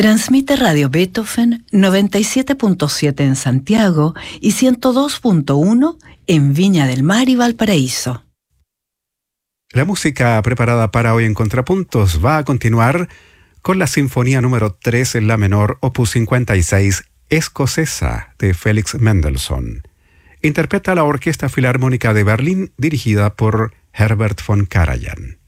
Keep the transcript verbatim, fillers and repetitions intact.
Transmite Radio Beethoven noventa y siete punto siete en Santiago y ciento dos punto uno en Viña del Mar y Valparaíso. La música preparada para hoy en Contrapuntos va a continuar con la Sinfonía número tres en la menor, opus cincuenta y seis, escocesa, de Felix Mendelssohn. Interpreta la Orquesta Filarmónica de Berlín, dirigida por Herbert von Karajan.